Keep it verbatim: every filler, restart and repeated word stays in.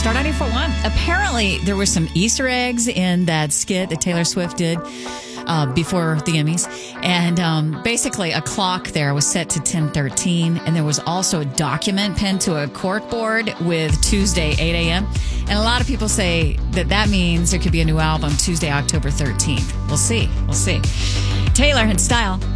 Star ninety-four point one. Apparently, there were some Easter eggs in that skit that Taylor Swift did uh, before the Emmys. And um, basically, a clock there was set to ten thirteen. And there was also a document pinned to a cork board with Tuesday, eight a.m. And a lot of people say that that means there could be a new album Tuesday, October thirteenth. We'll see. We'll see. Taylor in style.